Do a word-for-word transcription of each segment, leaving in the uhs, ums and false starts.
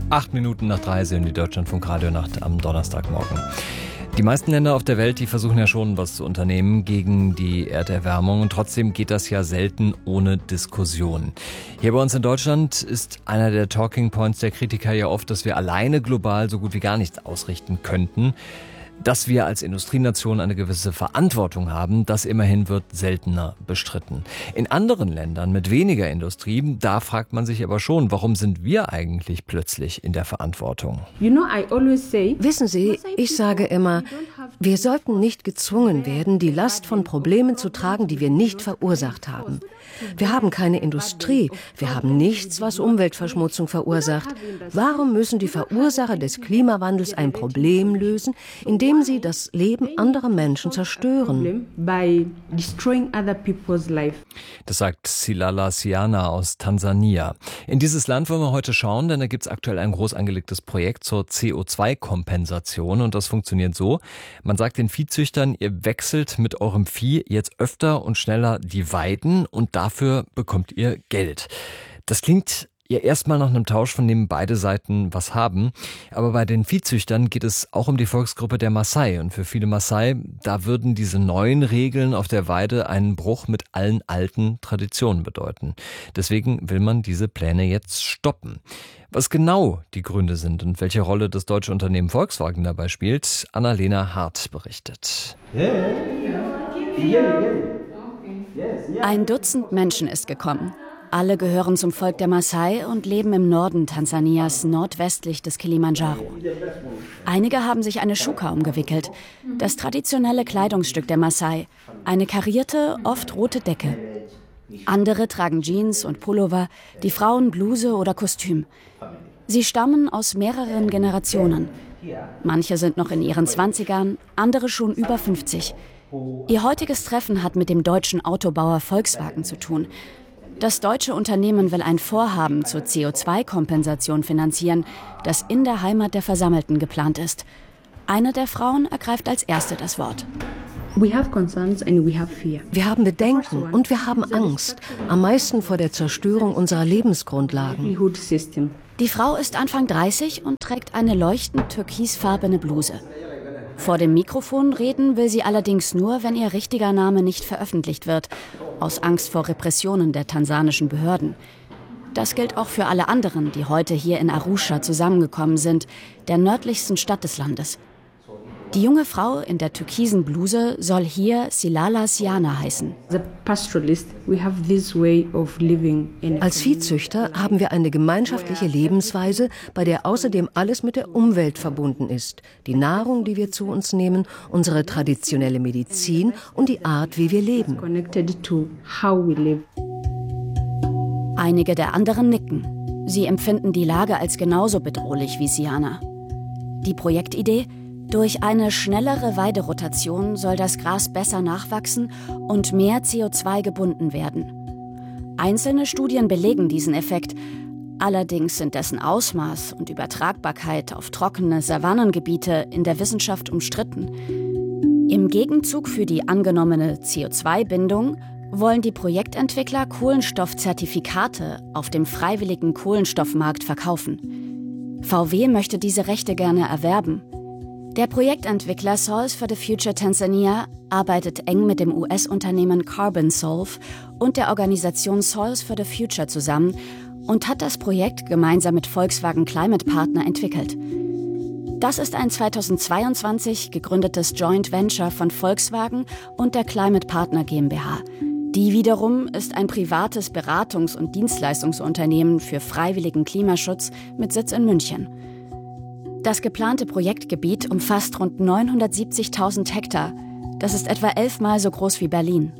Acht Minuten nach drei sind die Deutschlandfunk Radionacht am Donnerstagmorgen. Die meisten Länder auf der Welt, die versuchen ja schon, was zu unternehmen gegen die Erderwärmung. Und trotzdem geht das ja selten ohne Diskussion. Hier bei uns in Deutschland ist einer der Talking Points der Kritiker ja oft, dass wir alleine global so gut wie gar nichts ausrichten könnten. Dass wir als Industrienation eine gewisse Verantwortung haben, das immerhin wird seltener bestritten. In anderen Ländern mit weniger Industrie, da fragt man sich aber schon, warum sind wir eigentlich plötzlich in der Verantwortung? Wissen Sie, ich sage immer, wir sollten nicht gezwungen werden, die Last von Problemen zu tragen, die wir nicht verursacht haben. Wir haben keine Industrie, wir haben nichts, was Umweltverschmutzung verursacht. Warum müssen die Verursacher des Klimawandels ein Problem lösen, indem sie das Leben anderer Menschen zerstören? Das sagt Silala Siana aus Tansania. In dieses Land wollen wir heute schauen, denn da gibt es aktuell ein groß angelegtes Projekt zur C O zwei Kompensation und das funktioniert so. Man sagt den Viehzüchtern, ihr wechselt mit eurem Vieh jetzt öfter und schneller die Weiden und dafür bekommt ihr Geld. Das klingt ja erstmal nach einem Tausch, von dem beide Seiten was haben. Aber bei den Viehzüchtern geht es auch um die Volksgruppe der Maasai. Und für viele Maasai, da würden diese neuen Regeln auf der Weide einen Bruch mit allen alten Traditionen bedeuten. Deswegen will man diese Pläne jetzt stoppen. Was genau die Gründe sind und welche Rolle das deutsche Unternehmen Volkswagen dabei spielt, Annalena Hart berichtet. Ein Dutzend Menschen ist gekommen. Alle gehören zum Volk der Maasai und leben im Norden Tansanias, nordwestlich des Kilimanjaro. Einige haben sich eine Shuka umgewickelt, das traditionelle Kleidungsstück der Maasai, eine karierte, oft rote Decke. Andere tragen Jeans und Pullover, die Frauen Bluse oder Kostüm. Sie stammen aus mehreren Generationen. Manche sind noch in ihren Zwanzigern, andere schon über fünfzig. Ihr heutiges Treffen hat mit dem deutschen Autobauer Volkswagen zu tun. Das deutsche Unternehmen will ein Vorhaben zur C O zwei Kompensation finanzieren, das in der Heimat der Versammelten geplant ist. Eine der Frauen ergreift als erste das Wort. Wir haben Bedenken und wir haben Angst, am meisten vor der Zerstörung unserer Lebensgrundlagen. Die Frau ist Anfang dreißig und trägt eine leuchtend türkisfarbene Bluse. Vor dem Mikrofon reden will sie allerdings nur, wenn ihr richtiger Name nicht veröffentlicht wird, aus Angst vor Repressionen der tansanischen Behörden. Das gilt auch für alle anderen, die heute hier in Arusha zusammengekommen sind, der nördlichsten Stadt des Landes. Die junge Frau in der türkisen Bluse soll hier Silala Siana heißen. Als Viehzüchter haben wir eine gemeinschaftliche Lebensweise, bei der außerdem alles mit der Umwelt verbunden ist. Die Nahrung, die wir zu uns nehmen, unsere traditionelle Medizin und die Art, wie wir leben. Einige der anderen nicken. Sie empfinden die Lage als genauso bedrohlich wie Siana. Die Projektidee? Durch eine schnellere Weiderotation soll das Gras besser nachwachsen und mehr C O zwei gebunden werden. Einzelne Studien belegen diesen Effekt. Allerdings sind dessen Ausmaß und Übertragbarkeit auf trockene Savannengebiete in der Wissenschaft umstritten. Im Gegenzug für die angenommene C O zwei Bindung wollen die Projektentwickler Kohlenstoffzertifikate auf dem freiwilligen Kohlenstoffmarkt verkaufen. V W möchte diese Rechte gerne erwerben. Der Projektentwickler Soils for the Future Tanzania arbeitet eng mit dem U S-Unternehmen Carbon Solve und der Organisation Soils for the Future zusammen und hat das Projekt gemeinsam mit Volkswagen Climate Partner entwickelt. Das ist ein zweitausendzweiundzwanzig gegründetes Joint Venture von Volkswagen und der Climate Partner GmbH. Die wiederum ist ein privates Beratungs- und Dienstleistungsunternehmen für freiwilligen Klimaschutz mit Sitz in München. Das geplante Projektgebiet umfasst rund neunhundertsiebzigtausend Hektar. Das ist etwa elfmal so groß wie Berlin.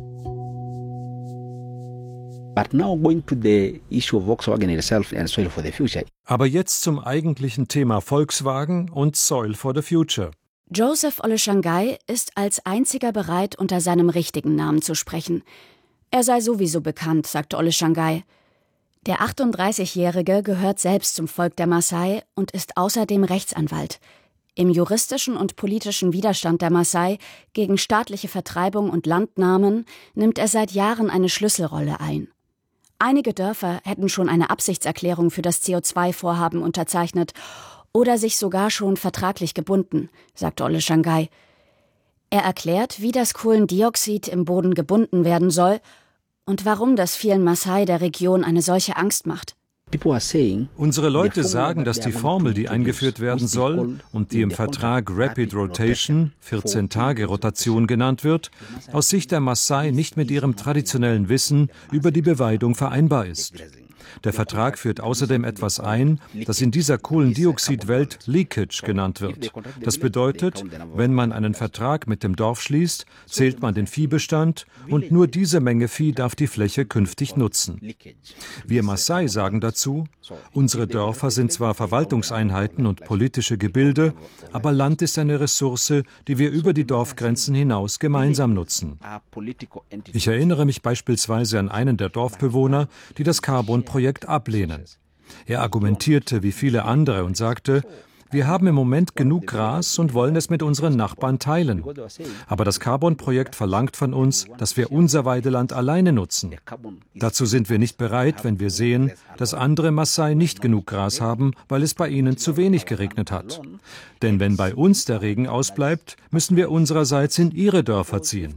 Aber jetzt zum eigentlichen Thema Volkswagen und Soil for the Future. Joseph Oleshangai ist als einziger bereit, unter seinem richtigen Namen zu sprechen. Er sei sowieso bekannt, sagt Oleshangai. Der achtunddreißigjährige gehört selbst zum Volk der Maasai und ist außerdem Rechtsanwalt. Im juristischen und politischen Widerstand der Maasai gegen staatliche Vertreibung und Landnahmen nimmt er seit Jahren eine Schlüsselrolle ein. Einige Dörfer hätten schon eine Absichtserklärung für das C O zwei Vorhaben unterzeichnet oder sich sogar schon vertraglich gebunden, sagt Ole Shangai. Er erklärt, wie das Kohlendioxid im Boden gebunden werden soll und warum das vielen Maasai der Region eine solche Angst macht. Unsere Leute sagen, dass die Formel, die eingeführt werden soll und die im Vertrag Rapid Rotation, vierzehn Tage Rotation genannt wird, aus Sicht der Maasai nicht mit ihrem traditionellen Wissen über die Beweidung vereinbar ist. Der Vertrag führt außerdem etwas ein, das in dieser Kohlendioxidwelt Leakage genannt wird. Das bedeutet, wenn man einen Vertrag mit dem Dorf schließt, zählt man den Viehbestand und nur diese Menge Vieh darf die Fläche künftig nutzen. Wir Maasai sagen dazu, unsere Dörfer sind zwar Verwaltungseinheiten und politische Gebilde, aber Land ist eine Ressource, die wir über die Dorfgrenzen hinaus gemeinsam nutzen. Ich erinnere mich beispielsweise an einen der Dorfbewohner, die das Carbon-Projekt ablehnen. Er argumentierte wie viele andere und sagte, wir haben im Moment genug Gras und wollen es mit unseren Nachbarn teilen. Aber das Carbon-Projekt verlangt von uns, dass wir unser Weideland alleine nutzen. Dazu sind wir nicht bereit, wenn wir sehen, dass andere Maasai nicht genug Gras haben, weil es bei ihnen zu wenig geregnet hat. Denn wenn bei uns der Regen ausbleibt, müssen wir unsererseits in ihre Dörfer ziehen.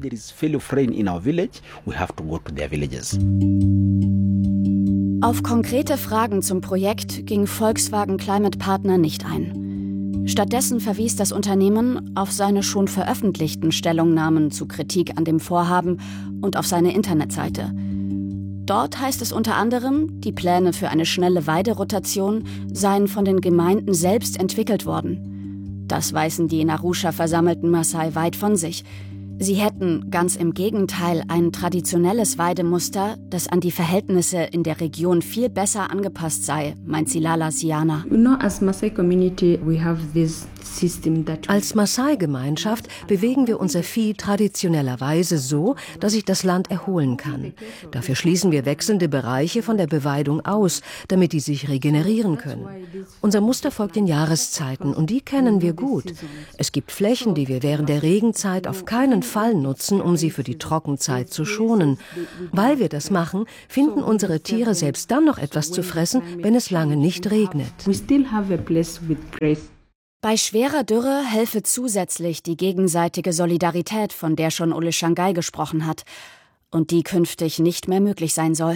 Auf konkrete Fragen zum Projekt ging Volkswagen Climate Partner nicht ein. Stattdessen verwies das Unternehmen auf seine schon veröffentlichten Stellungnahmen zu Kritik an dem Vorhaben und auf seine Internetseite. Dort heißt es unter anderem, die Pläne für eine schnelle Weiderotation seien von den Gemeinden selbst entwickelt worden. Das weisen die in Arusha versammelten Maasai weit von sich. Sie hätten, ganz im Gegenteil, ein traditionelles Weidemuster, das an die Verhältnisse in der Region viel besser angepasst sei, meint Silala Siana. Als Maasai-Gemeinschaft bewegen wir unser Vieh traditionellerweise so, dass sich das Land erholen kann. Dafür schließen wir wechselnde Bereiche von der Beweidung aus, damit die sich regenerieren können. Unser Muster folgt den Jahreszeiten und die kennen wir gut. Es gibt Flächen, die wir während der Regenzeit auf keinen Fall nutzen, um sie für die Trockenzeit zu schonen. Weil wir das machen, finden unsere Tiere selbst dann noch etwas zu fressen, wenn es lange nicht regnet. Bei schwerer Dürre helfe zusätzlich die gegenseitige Solidarität, von der schon Ole Shangai gesprochen hat und die künftig nicht mehr möglich sein soll.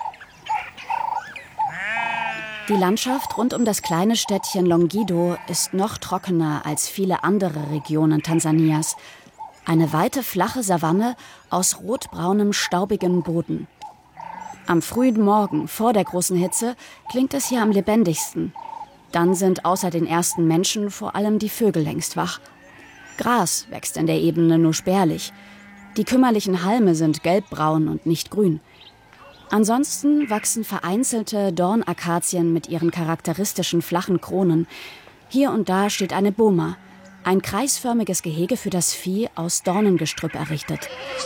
Die Landschaft rund um das kleine Städtchen Longido ist noch trockener als viele andere Regionen Tansanias. Eine weite, flache Savanne aus rotbraunem, staubigem Boden. Am frühen Morgen, vor der großen Hitze, klingt es hier am lebendigsten. Dann sind außer den ersten Menschen vor allem die Vögel längst wach. Gras wächst in der Ebene nur spärlich. Die kümmerlichen Halme sind gelbbraun und nicht grün. Ansonsten wachsen vereinzelte Dornakazien mit ihren charakteristischen flachen Kronen. Hier und da steht eine Boma, ein kreisförmiges Gehege für das Vieh aus Dornengestrüpp errichtet.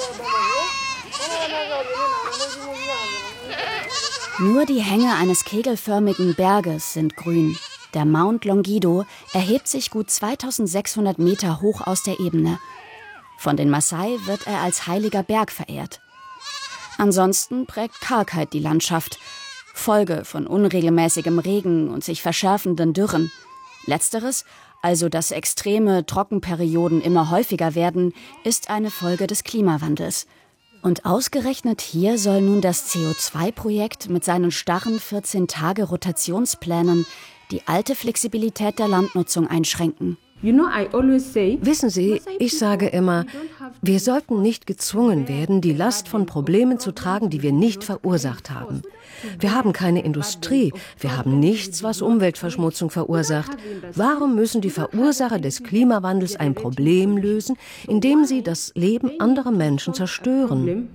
Nur die Hänge eines kegelförmigen Berges sind grün. Der Mount Longido erhebt sich gut zweitausendsechshundert Meter hoch aus der Ebene. Von den Maasai wird er als heiliger Berg verehrt. Ansonsten prägt Kargheit die Landschaft, Folge von unregelmäßigem Regen und sich verschärfenden Dürren. Letzteres, also dass extreme Trockenperioden immer häufiger werden, ist eine Folge des Klimawandels. Und ausgerechnet hier soll nun das C O zwei Projekt mit seinen starren vierzehn Tage Rotationsplänen die alte Flexibilität der Landnutzung einschränken. Wissen Sie, ich sage immer, wir sollten nicht gezwungen werden, die Last von Problemen zu tragen, die wir nicht verursacht haben. Wir haben keine Industrie, wir haben nichts, was Umweltverschmutzung verursacht. Warum müssen die Verursacher des Klimawandels ein Problem lösen, indem sie das Leben anderer Menschen zerstören?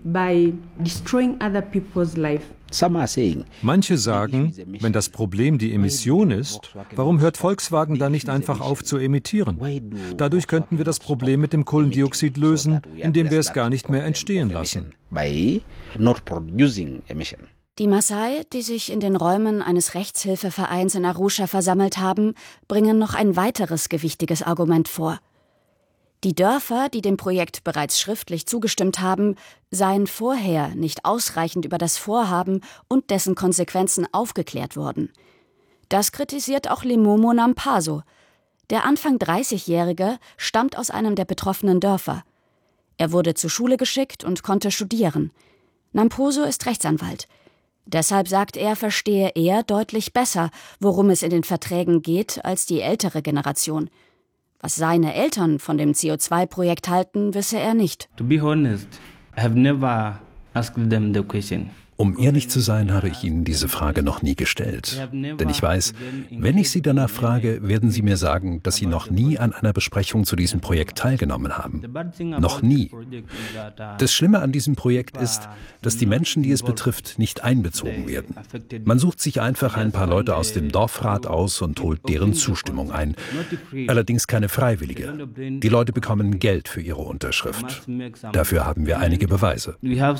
Manche sagen, wenn das Problem die Emission ist, warum hört Volkswagen dann nicht einfach auf zu emittieren? Dadurch könnten wir das Problem mit dem Kohlendioxid lösen, indem wir es gar nicht mehr entstehen lassen. Die Maasai, die sich in den Räumen eines Rechtshilfevereins in Arusha versammelt haben, bringen noch ein weiteres gewichtiges Argument vor. Die Dörfer, die dem Projekt bereits schriftlich zugestimmt haben, seien vorher nicht ausreichend über das Vorhaben und dessen Konsequenzen aufgeklärt worden. Das kritisiert auch Lemomo Nampaso. Der Anfang dreißigjährige stammt aus einem der betroffenen Dörfer. Er wurde zur Schule geschickt und konnte studieren. Nampaso ist Rechtsanwalt. Deshalb sagt er, verstehe er deutlich besser, worum es in den Verträgen geht, als die ältere Generation. Was seine Eltern von dem C O zwei Projekt halten, wisse er nicht. To be honest, I have never asked them the question. Um ehrlich zu sein, habe ich Ihnen diese Frage noch nie gestellt. Denn ich weiß, wenn ich Sie danach frage, werden Sie mir sagen, dass Sie noch nie an einer Besprechung zu diesem Projekt teilgenommen haben. Noch nie. Das Schlimme an diesem Projekt ist, dass die Menschen, die es betrifft, nicht einbezogen werden. Man sucht sich einfach ein paar Leute aus dem Dorfrat aus und holt deren Zustimmung ein. Allerdings keine freiwillige. Die Leute bekommen Geld für ihre Unterschrift. Dafür haben wir einige Beweise.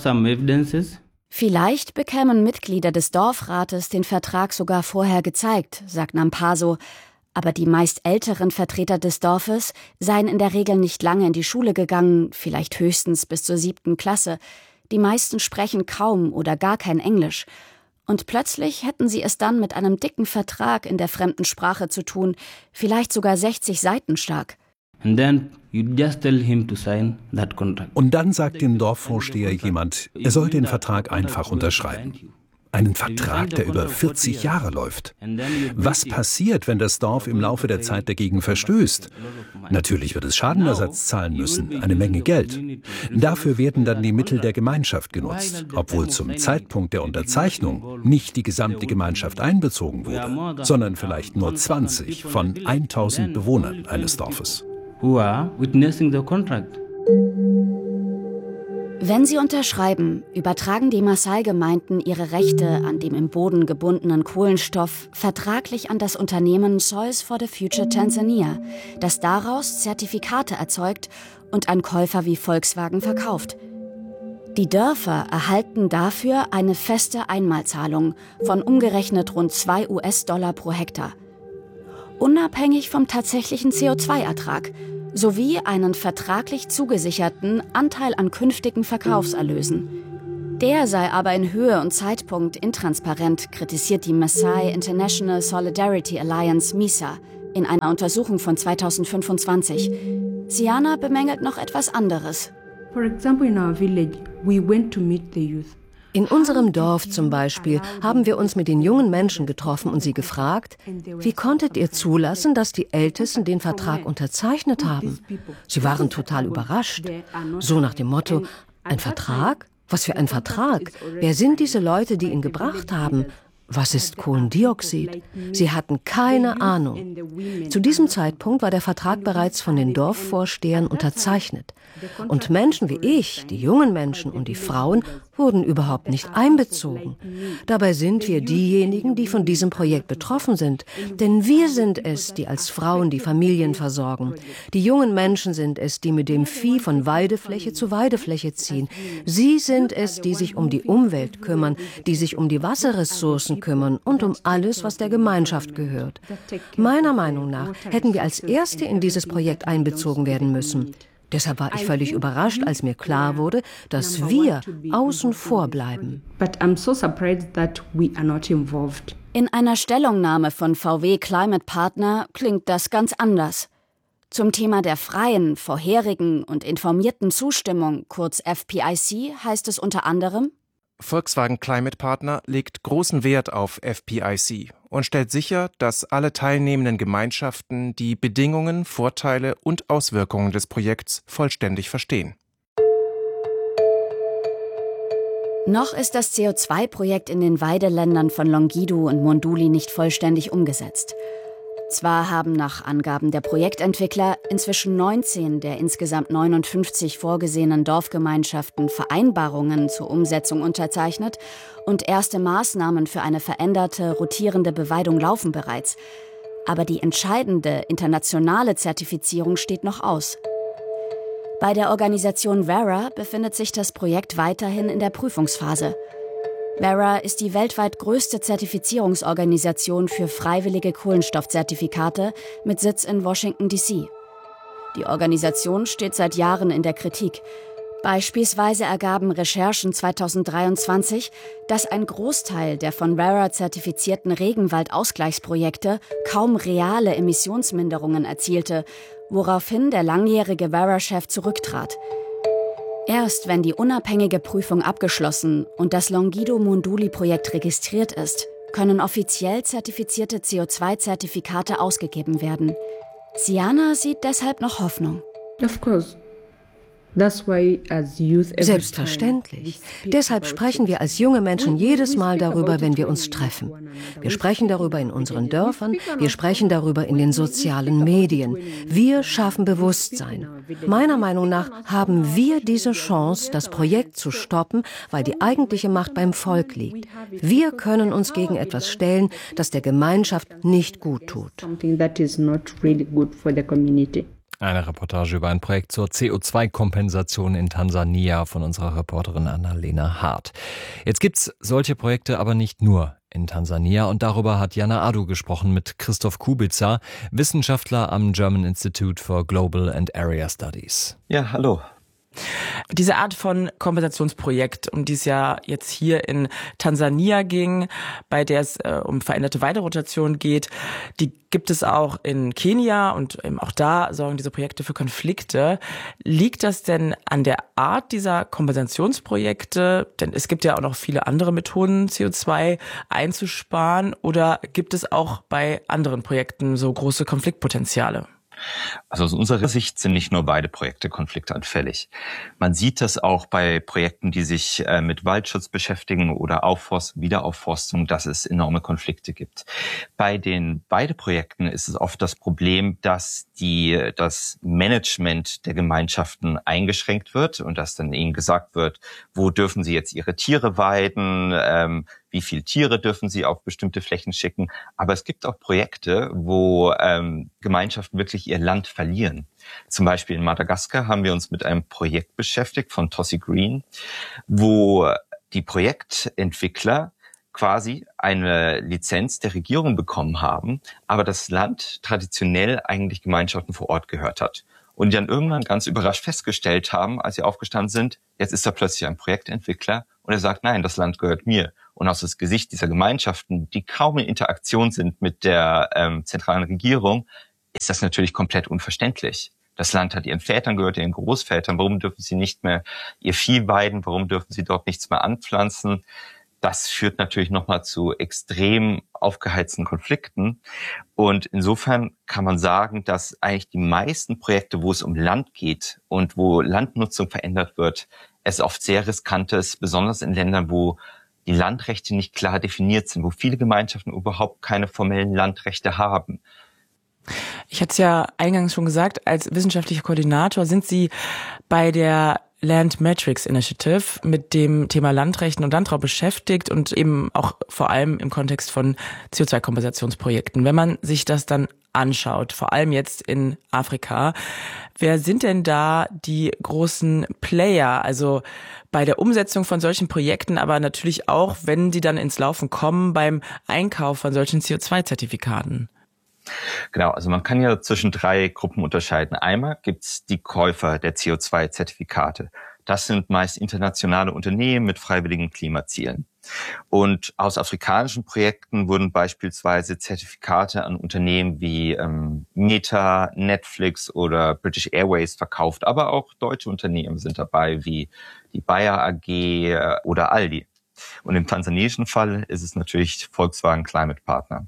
Vielleicht bekämen Mitglieder des Dorfrates den Vertrag sogar vorher gezeigt, sagt Nampaso. Aber die meist älteren Vertreter des Dorfes seien in der Regel nicht lange in die Schule gegangen, vielleicht höchstens bis zur siebten Klasse. Die meisten sprechen kaum oder gar kein Englisch. Und plötzlich hätten sie es dann mit einem dicken Vertrag in der fremden Sprache zu tun, vielleicht sogar sechzig Seiten stark. And then you just tell him to sign that contract. Und dann sagt dem Dorfvorsteher jemand, er soll den Vertrag einfach unterschreiben. Einen Vertrag, der über vierzig Jahre läuft. Was passiert, wenn das Dorf im Laufe der Zeit dagegen verstößt? Natürlich wird es Schadenersatz zahlen müssen, eine Menge Geld. Dafür werden dann die Mittel der Gemeinschaft genutzt, obwohl zum Zeitpunkt der Unterzeichnung nicht die gesamte Gemeinschaft einbezogen wurde, sondern vielleicht nur zwanzig von tausend Bewohnern eines Dorfes. Who are witnessing the contract. Wenn sie unterschreiben, übertragen die Maasai-Gemeinden ihre Rechte an dem im Boden gebundenen Kohlenstoff vertraglich an das Unternehmen Soils for the Future Tanzania, das daraus Zertifikate erzeugt und an Käufer wie Volkswagen verkauft. Die Dörfer erhalten dafür eine feste Einmalzahlung von umgerechnet rund zwei US-Dollar pro Hektar. Unabhängig vom tatsächlichen C O zwei Ertrag, sowie einen vertraglich zugesicherten Anteil an künftigen Verkaufserlösen. Der sei aber in Höhe und Zeitpunkt intransparent, kritisiert die Maasai International Solidarity Alliance MISA in einer Untersuchung von zweitausendfünfundzwanzig. Siana bemängelt noch etwas anderes. For example, in our village, we went to meet the youth. In unserem Dorf zum Beispiel haben wir uns mit den jungen Menschen getroffen und sie gefragt, wie konntet ihr zulassen, dass die Ältesten den Vertrag unterzeichnet haben? Sie waren total überrascht. So nach dem Motto, ein Vertrag? Was für ein Vertrag? Wer sind diese Leute, die ihn gebracht haben? Was ist Kohlendioxid? Sie hatten keine Ahnung. Zu diesem Zeitpunkt war der Vertrag bereits von den Dorfvorstehern unterzeichnet. Und Menschen wie ich, die jungen Menschen und die Frauen, wurden überhaupt nicht einbezogen. Dabei sind wir diejenigen, die von diesem Projekt betroffen sind. Denn wir sind es, die als Frauen die Familien versorgen. Die jungen Menschen sind es, die mit dem Vieh von Weidefläche zu Weidefläche ziehen. Sie sind es, die sich um die Umwelt kümmern, die sich um die Wasserressourcen kümmern und um alles, was der Gemeinschaft gehört. Meiner Meinung nach hätten wir als Erste in dieses Projekt einbezogen werden müssen. Deshalb war ich völlig überrascht, als mir klar wurde, dass wir außen vor bleiben. In einer Stellungnahme von V W Climate Partner klingt das ganz anders. Zum Thema der freien, vorherigen und informierten Zustimmung, kurz F P I C, heißt es unter anderem: Volkswagen Climate Partner legt großen Wert auf F P I C und stellt sicher, dass alle teilnehmenden Gemeinschaften die Bedingungen, Vorteile und Auswirkungen des Projekts vollständig verstehen. Noch ist das C O zwei Projekt in den Weideländern von Longido und Monduli nicht vollständig umgesetzt. Zwar haben nach Angaben der Projektentwickler inzwischen neunzehn der insgesamt neunundfünfzig vorgesehenen Dorfgemeinschaften Vereinbarungen zur Umsetzung unterzeichnet und erste Maßnahmen für eine veränderte, rotierende Beweidung laufen bereits. Aber die entscheidende internationale Zertifizierung steht noch aus. Bei der Organisation Verra befindet sich das Projekt weiterhin in der Prüfungsphase. Verra ist die weltweit größte Zertifizierungsorganisation für freiwillige Kohlenstoffzertifikate mit Sitz in Washington D C. Die Organisation steht seit Jahren in der Kritik. Beispielsweise ergaben Recherchen zweitausenddreiundzwanzig, dass ein Großteil der von Verra zertifizierten Regenwaldausgleichsprojekte kaum reale Emissionsminderungen erzielte, woraufhin der langjährige Verra-Chef zurücktrat. Erst wenn die unabhängige Prüfung abgeschlossen und das Longido Monduli-Projekt registriert ist, können offiziell zertifizierte C O zwei Zertifikate ausgegeben werden. Siana sieht deshalb noch Hoffnung. Of course. That's why as youth every Selbstverständlich. Deshalb sprechen wir als junge Menschen jedes Mal darüber, wenn wir uns treffen. Wir sprechen darüber in unseren Dörfern, wir sprechen darüber in den sozialen Medien. Wir schaffen Bewusstsein. Meiner Meinung nach haben wir diese Chance, das Projekt zu stoppen, weil die eigentliche Macht beim Volk liegt. Wir können uns gegen etwas stellen, das der Gemeinschaft nicht gut tut. something that is not really good for the community. Eine Reportage über ein Projekt zur C O zwei Kompensation in Tansania von unserer Reporterin Annalena Hart. Jetzt gibt's solche Projekte aber nicht nur in Tansania und darüber hat Jana Adu gesprochen mit Christoph Kubica, Wissenschaftler am German Institute for Global and Area Studies. Ja, hallo. Diese Art von Kompensationsprojekt, um die es ja jetzt hier in Tansania ging, bei der es äh, um veränderte Weiderotation geht, die gibt es auch in Kenia und eben auch da sorgen diese Projekte für Konflikte. Liegt das denn an der Art dieser Kompensationsprojekte? Denn es gibt ja auch noch viele andere Methoden, C O zwei einzusparen. Oder gibt es auch bei anderen Projekten so große Konfliktpotenziale? Also aus unserer Sicht sind nicht nur beide Projekte konfliktanfällig. Man sieht das auch bei Projekten, die sich äh, mit Waldschutz beschäftigen oder Aufforstung, Wiederaufforstung, dass es enorme Konflikte gibt. Bei den beiden Projekten ist es oft das Problem, dass die das Management der Gemeinschaften eingeschränkt wird und dass dann ihnen gesagt wird, wo dürfen sie jetzt ihre Tiere weiden, ähm, wie viele Tiere dürfen sie auf bestimmte Flächen schicken. Aber es gibt auch Projekte, wo ähm, Gemeinschaften wirklich ihr Land verlieren. Zum Beispiel in Madagaskar haben wir uns mit einem Projekt beschäftigt von Tossi Green, wo die Projektentwickler quasi eine Lizenz der Regierung bekommen haben, aber das Land traditionell eigentlich Gemeinschaften vor Ort gehört hat. Und die dann irgendwann ganz überrascht festgestellt haben, als sie aufgestanden sind, jetzt ist da plötzlich ein Projektentwickler und er sagt, nein, das Land gehört mir. Und aus dem Gesicht dieser Gemeinschaften, die kaum in Interaktion sind mit der ähm, zentralen Regierung, ist das natürlich komplett unverständlich. Das Land hat ihren Vätern gehört, ihren Großvätern. Warum dürfen sie nicht mehr ihr Vieh weiden? Warum dürfen sie dort nichts mehr anpflanzen? Das führt natürlich nochmal zu extrem aufgeheizten Konflikten. Und insofern kann man sagen, dass eigentlich die meisten Projekte, wo es um Land geht und wo Landnutzung verändert wird, es oft sehr riskant ist, besonders in Ländern, wo die Landrechte nicht klar definiert sind, wo viele Gemeinschaften überhaupt keine formellen Landrechte haben. Ich hatte es ja eingangs schon gesagt, als wissenschaftlicher Koordinator sind Sie bei der Land Metrics Initiative mit dem Thema Landrechten und Landraum beschäftigt und eben auch vor allem im Kontext von C O zwei Kompensationsprojekten. Wenn man sich das dann anschaut, vor allem jetzt in Afrika, wer sind denn da die großen Player? Also bei der Umsetzung von solchen Projekten, aber natürlich auch, wenn die dann ins Laufen kommen, beim Einkauf von solchen C O zwei Zertifikaten. Genau, also man kann ja zwischen drei Gruppen unterscheiden. Einmal gibt's die Käufer der C O zwei Zertifikate. Das sind meist internationale Unternehmen mit freiwilligen Klimazielen. Und aus afrikanischen Projekten wurden beispielsweise Zertifikate an Unternehmen wie ähm, Meta, Netflix oder British Airways verkauft. Aber auch deutsche Unternehmen sind dabei, wie die Bayer A G oder Aldi. Und im tansaniischen Fall ist es natürlich Volkswagen Climate Partner.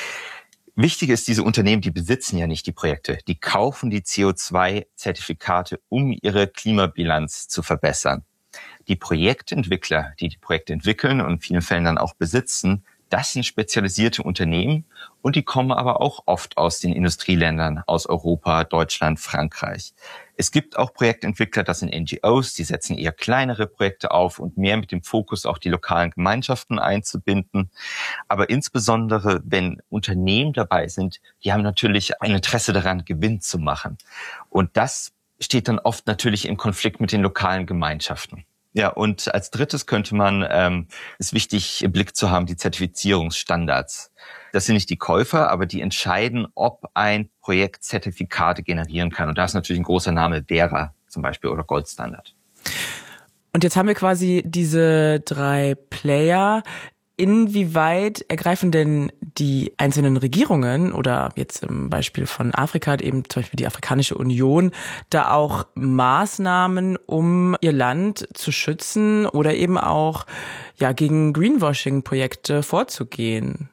Wichtig ist, diese Unternehmen, die besitzen ja nicht die Projekte. Die kaufen die C O zwei Zertifikate, um ihre Klimabilanz zu verbessern. Die Projektentwickler, die die Projekte entwickeln und in vielen Fällen dann auch besitzen, das sind spezialisierte Unternehmen und die kommen aber auch oft aus den Industrieländern, aus Europa, Deutschland, Frankreich. Es gibt auch Projektentwickler, das sind N G Os, die setzen eher kleinere Projekte auf und mehr mit dem Fokus auch die lokalen Gemeinschaften einzubinden. Aber insbesondere, wenn Unternehmen dabei sind, die haben natürlich ein Interesse daran, Gewinn zu machen. Und das steht dann oft natürlich im Konflikt mit den lokalen Gemeinschaften. Ja, und als drittes könnte man, ähm, ist wichtig im Blick zu haben, die Zertifizierungsstandards. Das sind nicht die Käufer, aber die entscheiden, ob ein Projekt Zertifikate generieren kann. Und da ist natürlich ein großer Name Verra zum Beispiel oder Goldstandard. Und jetzt haben wir quasi diese drei Player. Inwieweit ergreifen denn die einzelnen Regierungen oder jetzt im Beispiel von Afrika, eben zum Beispiel die Afrikanische Union, da auch Maßnahmen, um ihr Land zu schützen oder eben auch ja gegen Greenwashing-Projekte vorzugehen?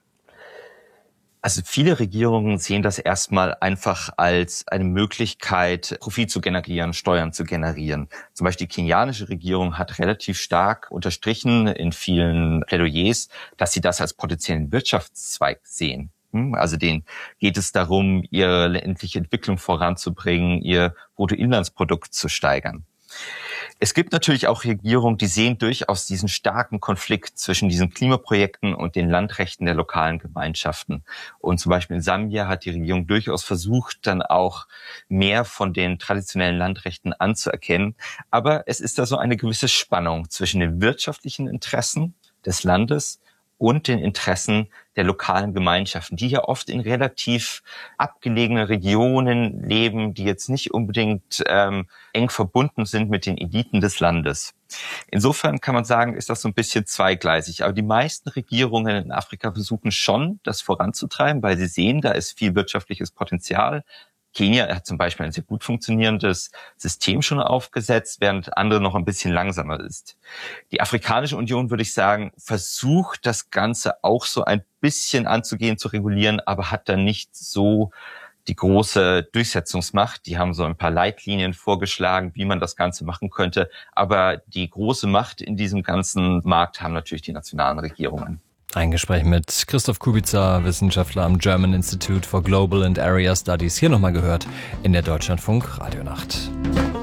Also viele Regierungen sehen das erstmal einfach als eine Möglichkeit, Profit zu generieren, Steuern zu generieren. Zum Beispiel die kenianische Regierung hat relativ stark unterstrichen in vielen Plädoyers, dass sie das als potenziellen Wirtschaftszweig sehen. Also denen geht es darum, ihre ländliche Entwicklung voranzubringen, ihr Bruttoinlandsprodukt zu steigern. Es gibt natürlich auch Regierungen, die sehen durchaus diesen starken Konflikt zwischen diesen Klimaprojekten und den Landrechten der lokalen Gemeinschaften. Und zum Beispiel in Sambia hat die Regierung durchaus versucht, dann auch mehr von den traditionellen Landrechten anzuerkennen. Aber es ist da so eine gewisse Spannung zwischen den wirtschaftlichen Interessen des Landes und den Interessen der lokalen Gemeinschaften, die ja oft in relativ abgelegenen Regionen leben, die jetzt nicht unbedingt ähm, eng verbunden sind mit den Eliten des Landes. Insofern kann man sagen, ist das so ein bisschen zweigleisig. Aber die meisten Regierungen in Afrika versuchen schon, das voranzutreiben, weil sie sehen, da ist viel wirtschaftliches Potenzial. Kenia hat zum Beispiel ein sehr gut funktionierendes System schon aufgesetzt, während andere noch ein bisschen langsamer ist. Die Afrikanische Union, würde ich sagen, versucht das Ganze auch so ein bisschen anzugehen, zu regulieren, aber hat dann nicht so die große Durchsetzungsmacht. Die haben so ein paar Leitlinien vorgeschlagen, wie man das Ganze machen könnte. Aber die große Macht in diesem ganzen Markt haben natürlich die nationalen Regierungen. Ein Gespräch mit Christoph Kubica, Wissenschaftler am German Institute for Global and Area Studies. Hier nochmal gehört in der Deutschlandfunk Radionacht.